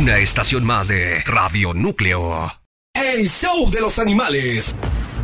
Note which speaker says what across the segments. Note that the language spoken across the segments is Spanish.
Speaker 1: Una estación más de Radio Núcleo.
Speaker 2: El show de los animales.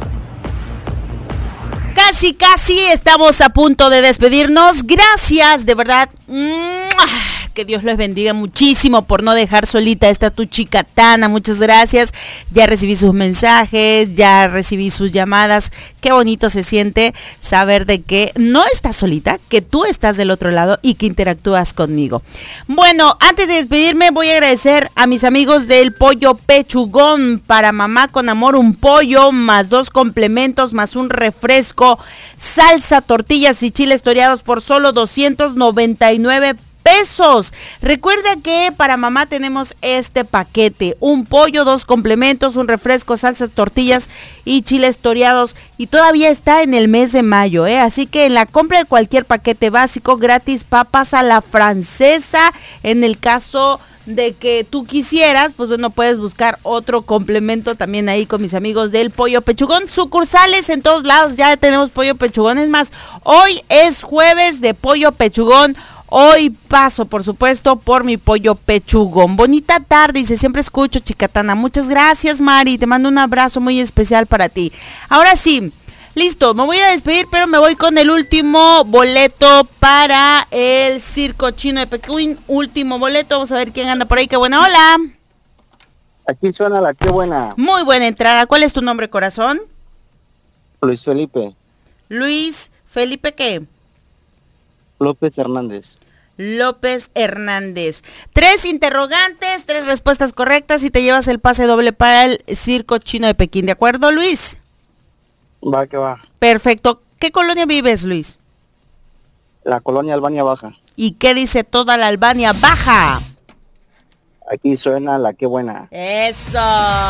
Speaker 3: Casi estamos a punto de despedirnos. Gracias, de verdad. Que Dios les bendiga muchísimo por no dejar solita a esta tu chicatana. Muchas gracias. Ya recibí sus mensajes, ya recibí sus llamadas. Qué bonito se siente saber de que no estás solita, que tú estás del otro lado y que interactúas conmigo. Bueno, antes de despedirme voy a agradecer a mis amigos del Pollo Pechugón. Para mamá con amor, un pollo más 2 complementos más un refresco, salsa, tortillas y chiles toreados por solo 299 pesos. Recuerda que para mamá tenemos este paquete: un pollo, 2 complementos, un refresco, salsas, tortillas y chiles toreados, y todavía está en el mes de mayo, así que en la compra de cualquier paquete básico, gratis papas a la francesa. En el caso de que tú quisieras, pues bueno, puedes buscar otro complemento también ahí con mis amigos del Pollo Pechugón. Sucursales en todos lados, ya tenemos Pollo Pechugón. Es más, hoy es jueves de Pollo Pechugón. Hoy paso, por supuesto, por mi Pollo Pechugón. Bonita tarde, dice, siempre escucho, chicatana. Muchas gracias, Mari, te mando un abrazo muy especial para ti. Ahora sí, listo, me voy a despedir, pero me voy con el último boleto para el Circo Chino de Pekín. Último boleto, vamos a ver quién anda por ahí. Qué buena, hola.
Speaker 4: Aquí suena la qué buena.
Speaker 3: Muy buena entrada. ¿Cuál es tu nombre, corazón?
Speaker 4: Luis Felipe.
Speaker 3: Luis Felipe, ¿qué?
Speaker 4: López Hernández.
Speaker 3: López Hernández. 3 interrogantes, 3 respuestas correctas y te llevas el pase doble para el Circo Chino de Pekín. ¿De acuerdo, Luis?
Speaker 4: Va que va.
Speaker 3: Perfecto. ¿Qué colonia vives, Luis?
Speaker 4: La colonia Albania Baja.
Speaker 3: ¿Y qué dice toda la Albania Baja?
Speaker 4: Aquí suena la qué buena.
Speaker 3: ¡Eso!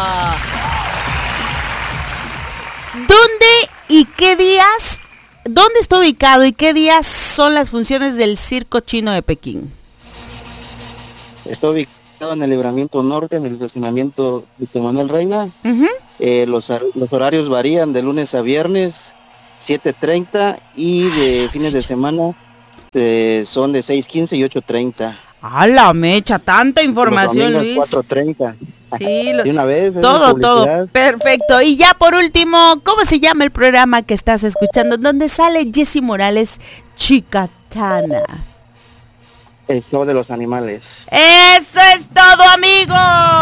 Speaker 3: ¿Dónde y qué días? ¿Dónde está ubicado y qué días son las funciones del Circo Chino de Pekín?
Speaker 4: Está ubicado en el Libramiento Norte, en el estacionamiento Víctor Manuel Reina. Los horarios varían de lunes a viernes, 7:30, y de fines de semana son de 6:15 y 8:30.
Speaker 3: ¡A la mecha! Tanta información,
Speaker 4: los
Speaker 3: Luis.
Speaker 4: 4:30.
Speaker 3: Sí,
Speaker 4: de una vez.
Speaker 3: Todo. Perfecto. Y ya por último, ¿cómo se llama el programa que estás escuchando? ¿Dónde sale Jessy Morales, chicatana?
Speaker 4: El show de los animales.
Speaker 3: ¡Eso es todo, amigos!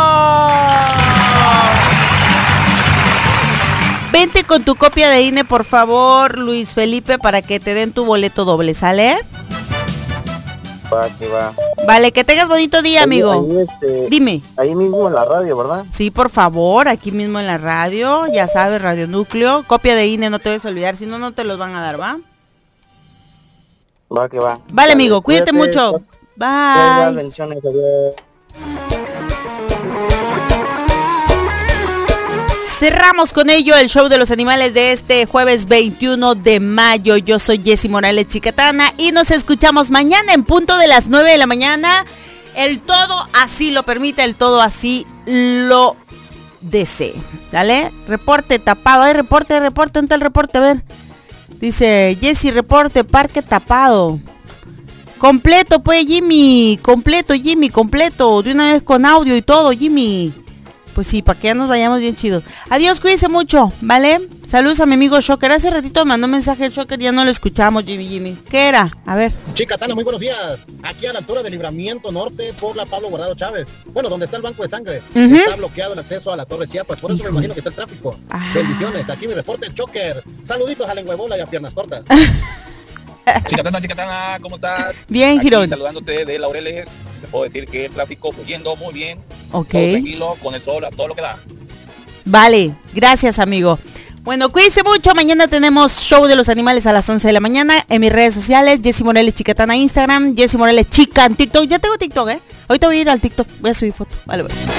Speaker 3: Vente con tu copia de INE, por favor, Luis Felipe, para que te den tu boleto doble, ¿sale?
Speaker 4: Va, que va.
Speaker 3: Vale, que tengas bonito día, amigo. Dime.
Speaker 4: Ahí mismo en la radio, ¿verdad?
Speaker 3: Sí, por favor, aquí mismo en la radio, ya sabes, Radio Núcleo. Copia de INE, no te debes olvidar, si no, no te los van a dar, ¿va?
Speaker 4: Va, que va.
Speaker 3: Vale, amigo, cuídate mucho. Bye.
Speaker 4: Bendiciones.
Speaker 3: Cerramos con ello el show de los animales de este jueves 21 de mayo. Yo soy Jessy Morales, chicatana, y nos escuchamos mañana en punto de las 9 de la mañana. El todo así lo permite, el todo así lo desee. ¿Sale? Reporte tapado. Hay reporte, ¿dónde está el reporte? A ver. Dice Jessy, reporte, parque tapado. Completo, pues, Jimmy. Completo. De una vez con audio y todo, Jimmy. Pues sí, para que ya nos vayamos bien chidos. Adiós, cuídense mucho, ¿vale? Saludos a mi amigo Shocker. Hace ratito me mandó un mensaje el Shocker, ya no lo escuchamos, Jimmy. ¿Qué era? A ver.
Speaker 5: Chicatana, muy buenos días. Aquí a la altura del Libramiento Norte por la Pablo Guardado Chávez. Bueno, donde está el Banco de Sangre. Está bloqueado el acceso a la Torre Chiapas, por eso me imagino que está el tráfico. Bendiciones, aquí mi reporte Shocker. Saluditos a Lengüebola y a Piernas Cortas.
Speaker 6: Chicatana, ¿cómo estás?
Speaker 3: Bien, Girón.
Speaker 6: Saludándote de Laureles. Te puedo decir que el tráfico fluyendo muy bien.
Speaker 3: Ok.
Speaker 6: Todo tranquilo, con el sol, a todo lo que da.
Speaker 3: Vale, gracias, amigo. Bueno, cuídense mucho. Mañana tenemos show de los animales a las 11 de la mañana en mis redes sociales. Jessy Morales Chicatana Instagram, Jessy Morales Chica en TikTok. Ya tengo TikTok, Ahorita voy a ir al TikTok. Voy a subir foto. Vale.